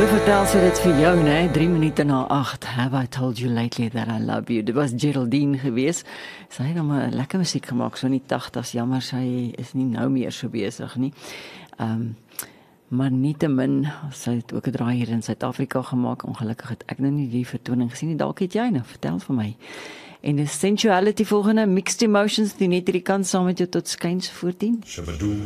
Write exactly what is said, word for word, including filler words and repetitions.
vertel sy dit vir jou, né? drie minute na agt. Have I told you lately that I love you? Dit was Geraldine gewees. Sy het hom 'n lekker musiek gemaak so in die tagtigs. Jammer sy is nie nou meer so besig nie. Ehm um, maar nietemin, sy het ook 'n draai hier in Suid-Afrika gemaak. Ongelukkig het ek nou nie die vertoning gesien nie. Dalk het jy nou, vertel vir my. En die Sensuality volgende, Mixed Emotions, die net hierdie kant saam met jou tot skuins voortien.